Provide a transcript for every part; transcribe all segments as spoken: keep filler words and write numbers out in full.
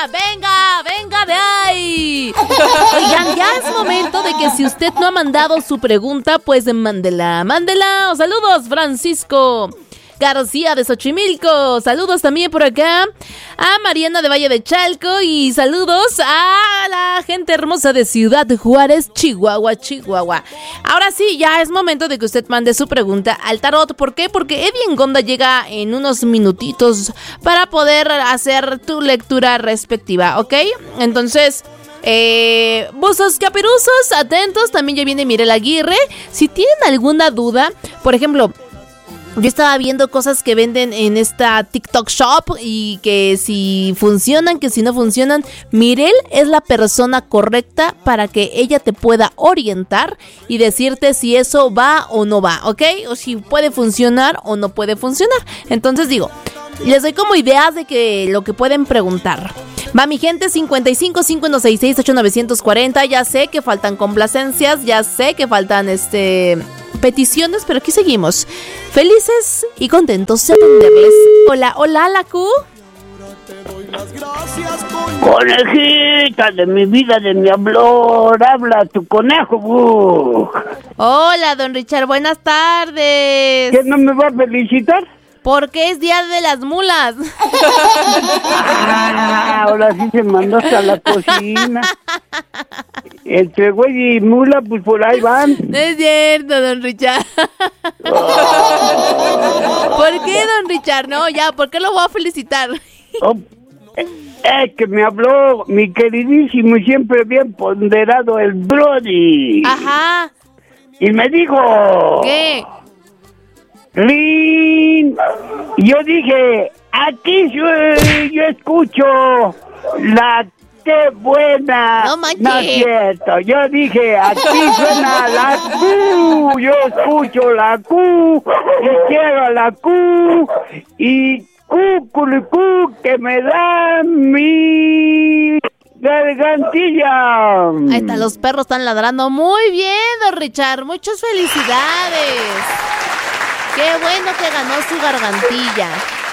Venga, venga de ahí. Oigan, ya es momento de que si usted no ha mandado su pregunta, pues mándela, mándela. Saludos, Francisco García de Xochimilco. Saludos también por acá a Mariana de Valle de Chalco. Y saludos a la gente hermosa de Ciudad Juárez, Chihuahua, Chihuahua. Ahora sí, ya es momento de que usted mande su pregunta al tarot. ¿Por qué? Porque Eddie Ngonda llega en unos minutitos para poder hacer tu lectura respectiva, ¿ok? Entonces... Eh, buzos caperuzos, atentos. También ya viene Mirel Aguirre. Si tienen alguna duda, por ejemplo, yo estaba viendo cosas que venden en esta TikTok Shop y que si funcionan, que si no funcionan, Mirel es la persona correcta para que ella te pueda orientar y decirte si eso va o no va, ¿ok? O si puede funcionar o no puede funcionar. Entonces digo, les doy como ideas de que lo que pueden preguntar. Va mi gente, cincuenta y cinco, cincuenta y seis, ocho nueve cuatro cero. Ya sé que faltan complacencias, ya sé que faltan este peticiones, pero aquí seguimos. Felices y contentos de atenderles. Hola, hola, la Q. Conejita de mi vida, de mi amor, habla tu conejo, bu. Hola, don Richard, buenas tardes. ¿Qué, no me va a felicitar? Porque es Día de las Mulas. Ah, ahora sí se mandó hasta la cocina. Entre güey y mula, pues por ahí van. No es cierto, don Richard. Oh. ¿Por qué, don Richard? No, ya, ¿por qué lo voy a felicitar? Oh, es eh, que me habló mi queridísimo y siempre bien ponderado el Brody. Ajá. Y me dijo... ¿Qué? Lin, yo dije, aquí yo, yo escucho la T buena. No manches. No es cierto, yo dije, aquí suena la Q, yo escucho la Q, y quiero la Q, y Q, Q, Q, que me da mi gargantilla. Ahí está, los perros están ladrando. Muy bien, don Richard, muchas felicidades. Qué bueno que ganó su gargantilla.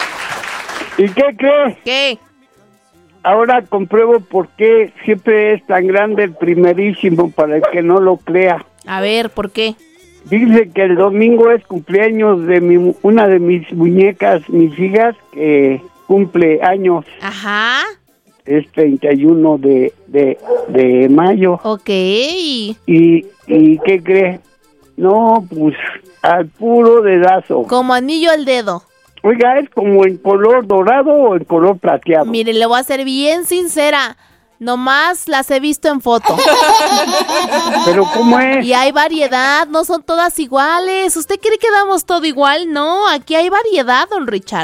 ¿Y qué crees? ¿Qué? Ahora compruebo por qué siempre es tan grande el primerísimo, para el que no lo crea. A ver, ¿por qué? Dice que el domingo es cumpleaños de mi, una de mis muñecas, mis hijas, que cumple años. Ajá. Es treinta y uno de, de, de mayo. Ok. ¿Y, y qué crees? No, pues al puro dedazo. Como anillo al dedo. Oiga, ¿es como en color dorado o en color plateado? Mire, le voy a ser bien sincera. Nomás las he visto en foto. ¿Pero cómo es? Y hay variedad, no son todas iguales. ¿Usted cree que damos todo igual? No, aquí hay variedad, don Richard.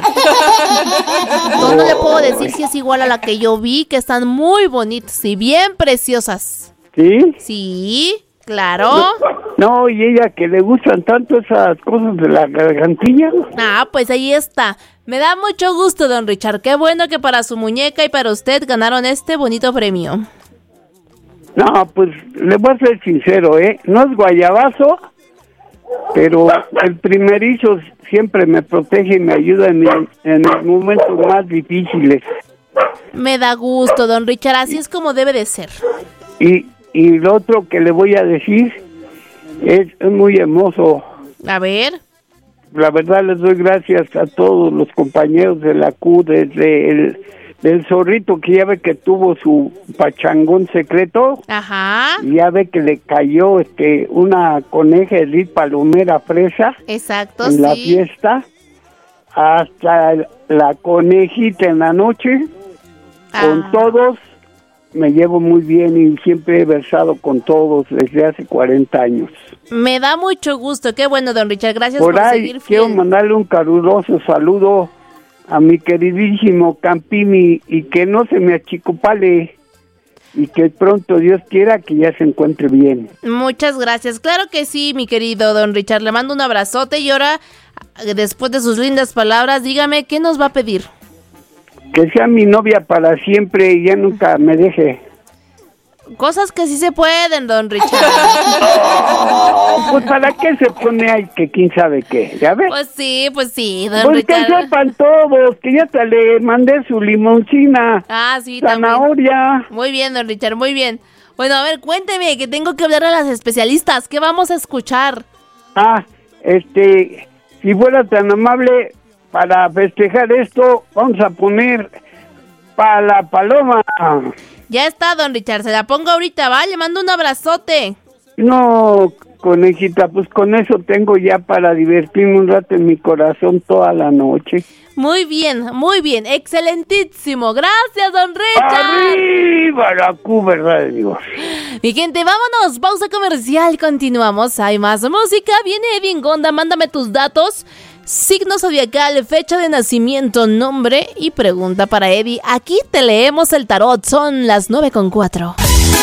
Yo no le puedo decir si es igual a la que yo vi, que están muy bonitas y bien preciosas. ¿Sí? Sí, claro. No, y ella que le gustan tanto esas cosas de la gargantilla. Ah, pues ahí está. Me da mucho gusto, don Richard. Qué bueno que para su muñeca y para usted ganaron este bonito premio. No, pues le voy a ser sincero, ¿eh? No es guayabazo, pero el primerizo siempre me protege y me ayuda en, mi, en los momentos más difíciles. Me da gusto, don Richard. Así es como debe de ser. Y, y lo otro que le voy a decir es, es muy hermoso. A ver. La verdad les doy gracias a todos los compañeros de la Q, desde el del zorrito que ya ve que tuvo su pachangón secreto. Ajá. Ya ve que le cayó este una coneja Edith Palomera Fresa. Exacto, en sí. la fiesta. Hasta la conejita en la noche. Ah. Con todos me llevo muy bien y siempre he versado con todos desde hace cuarenta años. Me da mucho gusto, qué bueno, don Richard, gracias por, por ahí, seguir fiel. Quiero mandarle un caluroso saludo a mi queridísimo Campini y que no se me achicopale y que pronto Dios quiera que ya se encuentre bien. Muchas gracias, claro que sí, mi querido don Richard, le mando un abrazote y ahora, después de sus lindas palabras, dígame, ¿qué nos va a pedir? Que sea mi novia para siempre y ya nunca me deje. Cosas que sí se pueden, don Richard. Oh, pues para qué se pone ahí que quién sabe qué, ¿ya ves? Pues sí, pues sí, don Pues Richard. que sepan todos, que ya te le mandé su limoncina. Ah, sí, zanahoria. también. Muy bien, don Richard, muy bien. Bueno, a ver, cuénteme, que tengo que hablar a las especialistas. ¿Qué vamos a escuchar? Ah, este, si fuera tan amable, para festejar esto, vamos a poner para la paloma. Ya está, don Richard, se la pongo ahorita, va, le mando un abrazote. No, conejita, pues con eso tengo ya para divertirme un rato en mi corazón toda la noche. Muy bien, muy bien, excelentísimo. Gracias, don Richard. ¡Arriba la Q, verdad, Dios! Mi gente, vámonos, pausa comercial, continuamos. Hay más música, viene Eddie Gonda, mándame tus datos, signo zodiacal, fecha de nacimiento, nombre y pregunta para Eddie. Aquí te leemos el tarot, son las nueve con cuatro.